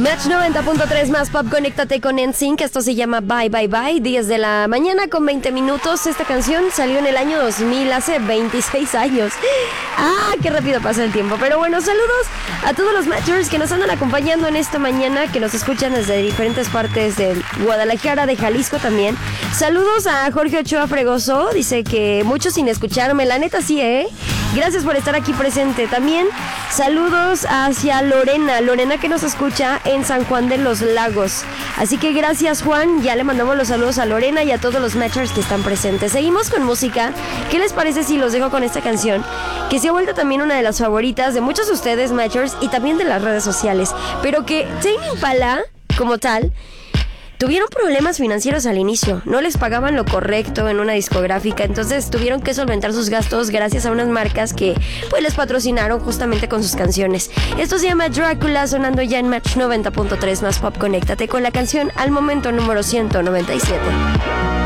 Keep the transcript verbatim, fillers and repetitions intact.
Match noventa punto tres más Pop, conéctate con N Sync. Esto se llama Bye Bye Bye, diez de la mañana con veinte minutos. Esta canción salió en el año dos mil, hace veintiséis años. Ah, qué rápido pasa el tiempo. Pero bueno, saludos a todos los Matchers que nos andan acompañando en esta mañana, que nos escuchan desde diferentes partes de Guadalajara, de Jalisco también. Saludos a Jorge Ochoa Fregoso, dice que muchos sin escucharme, la neta sí, ¿eh? Gracias por estar aquí presente. También saludos hacia Lorena, Lorena que nos escucha en San Juan de los Lagos. Así que gracias, Juan, ya le mandamos los saludos a Lorena y a todos los Matchers que están presentes. Seguimos con música. ¿Qué les parece si los dejo con esta canción? Que se ha vuelto también una de las favoritas de muchos de ustedes, Matchers, y también de las redes sociales. Pero que Tame Impala, como tal, tuvieron problemas financieros al inicio, no les pagaban lo correcto en una discográfica, entonces tuvieron que solventar sus gastos gracias a unas marcas que pues les patrocinaron justamente con sus canciones. Esto se llama Drácula, sonando ya en Match noventa punto tres más Pop. Conéctate con la canción al momento número ciento noventa y siete.